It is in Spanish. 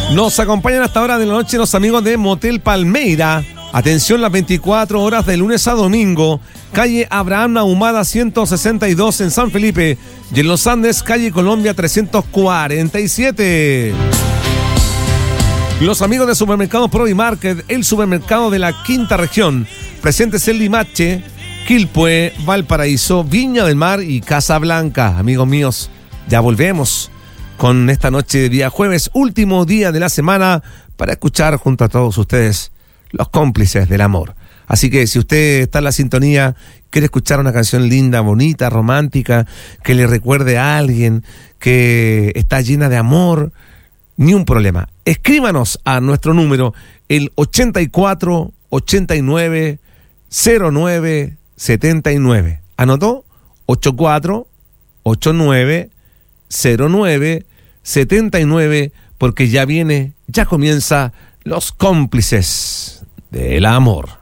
Nos acompañan hasta ahora de la noche los amigos de Motel Palmeira. Atención, las 24 horas de lunes a domingo. Calle Abraham Ahumada 162 en San Felipe. Y en Los Andes, calle Colombia 347. Los amigos de Supermercado Provimarket, el supermercado de la quinta región. Presentes en Limache, Quilpué, Valparaíso, Viña del Mar y Casablanca. Amigos míos, ya volvemos con esta noche de día jueves, último día de la semana, para escuchar junto a todos ustedes los cómplices del amor. Así que si usted está en la sintonía, quiere escuchar una canción linda, bonita, romántica, que le recuerde a alguien, que está llena de amor, ni un problema. Escríbanos a nuestro número, el 84 89 09 79. ¿Anotó? 84 89 09 79, porque ya viene, ya comienza Los Cómplices del Amor.